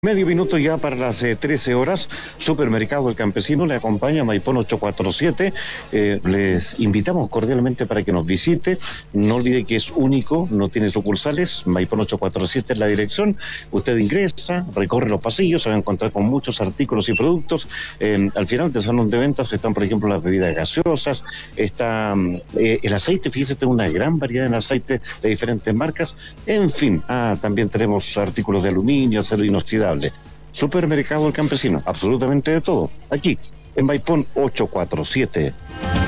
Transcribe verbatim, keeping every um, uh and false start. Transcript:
Medio minuto ya para las eh, trece horas. Supermercado El Campesino le acompaña Maipón ochocientos cuarenta y siete. Eh, les invitamos cordialmente para que nos visite. No olvide que es único, no tiene sucursales. Maipón ochocientos cuarenta y siete es la dirección. Usted ingresa, recorre los pasillos, se va a encontrar con muchos artículos y productos. Eh, al final del salón de ventas están, por ejemplo, las bebidas gaseosas, está eh, el aceite. Fíjese, tengo una gran variedad en aceite de diferentes marcas. En fin, ah, también tenemos artículos de aluminio, acero inoxidable. Supermercado El Campesino, absolutamente de todo, aquí en Maipón ochocientos cuarenta y siete.